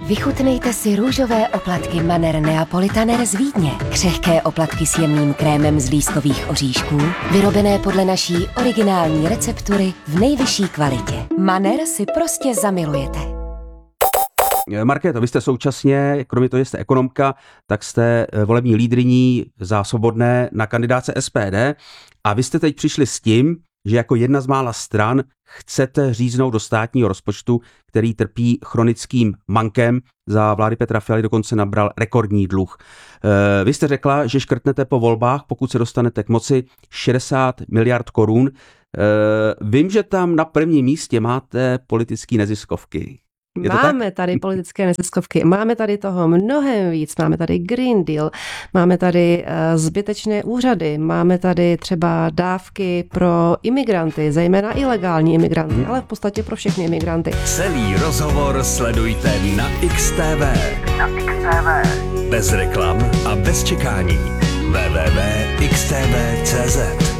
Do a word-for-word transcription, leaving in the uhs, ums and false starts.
Vychutnejte si růžové oplatky Manner Neapolitaner z Vídně. Křehké oplatky s jemným krémem z lískových oříšků, vyrobené podle naší originální receptury v nejvyšší kvalitě. Manner si prostě zamilujete. Markéto, vy jste současně, kromě toho, že jste ekonomka, tak jste volební lídryní za Svobodné na kandidáce S P D a vy jste teď přišli s tím, že jako jedna z mála stran chcete říznout do státního rozpočtu, který trpí chronickým mankem. Za vlády Petra Fialy dokonce nabral rekordní dluh. E, vy jste řekla, že škrtnete po volbách, pokud se dostanete k moci, šedesát miliard korun. E, vím, že tam na prvním místě máte politické neziskovky. Máme tady politické neziskovky, máme tady toho mnohem víc, máme tady Green Deal, máme tady uh, zbytečné úřady, máme tady třeba dávky pro imigranty, zejména ilegální imigranty, hmm. ale v podstatě pro všechny imigranty. Celý rozhovor sledujte na X T V. Na X T V. Bez reklam a bez čekání. w w w tečka x t v tečka c z